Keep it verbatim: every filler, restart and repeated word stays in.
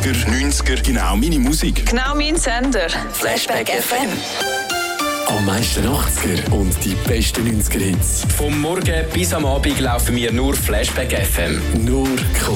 achtziger, neunziger, genau meine Musik. Genau mein Sender. Flashback F M. Am meisten achtziger und die besten neunziger Hits. Vom Morgen bis am Abend laufen wir nur Flashback F M. Nur